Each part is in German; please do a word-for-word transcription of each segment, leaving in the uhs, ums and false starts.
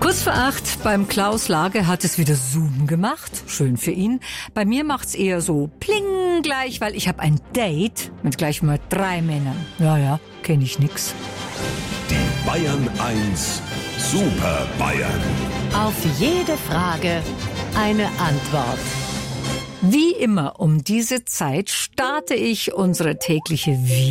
Kurz vor acht, beim Klaus Lage hat es wieder Zoom gemacht. Schön für ihn. Bei mir macht's eher so pling gleich, weil ich habe ein Date mit gleich mal drei Männern. Ja, ja, kenne ich nix. Die Bayern eins Super Bayern. Auf jede Frage eine Antwort. Wie immer um diese Zeit starte ich unsere tägliche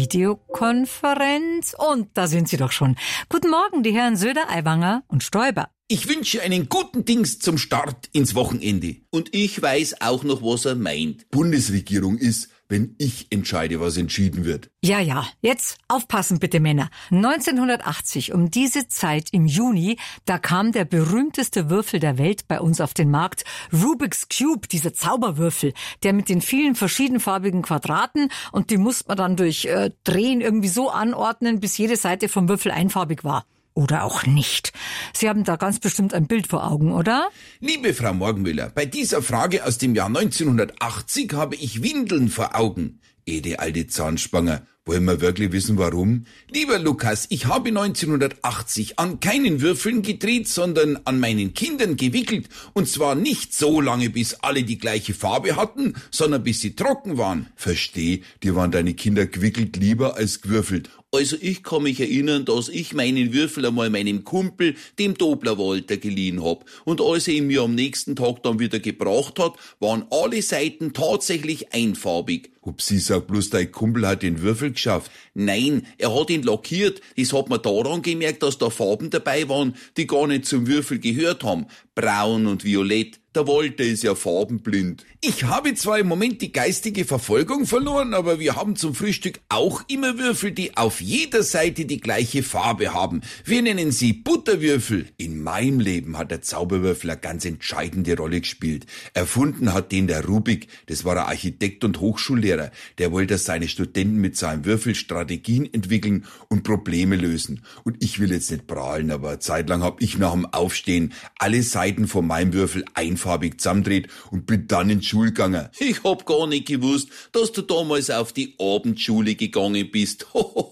Videokonferenz. Und da sind sie doch schon. Guten Morgen, die Herren Söder, Aiwanger und Stoiber. Ich wünsche einen guten Dings zum Start ins Wochenende. Und ich weiß auch noch, was er meint. Bundesregierung ist, wenn ich entscheide, was entschieden wird. Ja, ja, jetzt aufpassen bitte, Männer. neunzehnhundertachtzig, um diese Zeit im Juni, da kam der berühmteste Würfel der Welt bei uns auf den Markt. Rubik's Cube, dieser Zauberwürfel, der mit den vielen verschiedenfarbigen Quadraten, und die musste man dann durch äh, Drehen irgendwie so anordnen, bis jede Seite vom Würfel einfarbig war. Oder auch nicht. Sie haben da ganz bestimmt ein Bild vor Augen, oder? Liebe Frau Morgenmüller, bei dieser Frage aus dem Jahr neunzehnhundertachtzig habe ich Windeln vor Augen. Ede alte Zahnspange, wollen wir wirklich wissen, warum? Lieber Lukas, ich habe neunzehnhundertachtzig an keinen Würfeln gedreht, sondern an meinen Kindern gewickelt. Und zwar nicht so lange, bis alle die gleiche Farbe hatten, sondern bis sie trocken waren. Versteh, dir waren deine Kinder gewickelt lieber als gewürfelt. Also ich kann mich erinnern, dass ich meinen Würfel einmal meinem Kumpel, dem Dobler Walter, geliehen hab. Und als er ihn mir am nächsten Tag dann wieder gebracht hat, waren alle Seiten tatsächlich einfarbig. Upsi, sag bloß, dein Kumpel hat den Würfel geschafft. Nein, er hat ihn lackiert. Das hat man daran gemerkt, dass da Farben dabei waren, die gar nicht zum Würfel gehört haben. Braun und Violett. Der Walter ist ja farbenblind. Ich habe zwar im Moment die geistige Verfolgung verloren, aber wir haben zum Frühstück auch immer Würfel, die auf jeder Seite die gleiche Farbe haben. Wir nennen sie Butterwürfel. In meinem Leben hat der Zauberwürfel eine ganz entscheidende Rolle gespielt. Erfunden hat den der Rubik. Das war ein Architekt und Hochschullehrer. Der wollte, dass seine Studenten mit seinem Würfel Strategien entwickeln und Probleme lösen. Und ich will jetzt nicht prahlen, aber eine Zeit lang habe ich nach dem Aufstehen alle Seiten von meinem Würfel einfarbig zusammendreht und bin dann in die Schule gegangen. Ich hab gar nicht gewusst, dass du damals auf die Abendschule gegangen bist.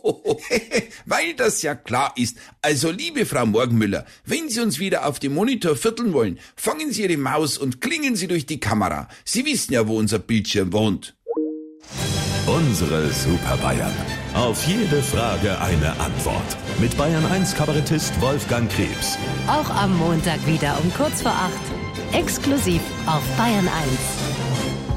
Weil das ja klar ist. Also liebe Frau Morgenmüller, wenn Sie uns wieder auf dem Monitor vierteln wollen, fangen Sie Ihre Maus und klingen Sie durch die Kamera. Sie wissen ja, wo unser Bildschirm wohnt. Unsere Super Bayern. Auf jede Frage eine Antwort. Mit Bayern eins Kabarettist Wolfgang Krebs. Auch am Montag wieder um kurz vor acht. Exklusiv auf Bayern eins.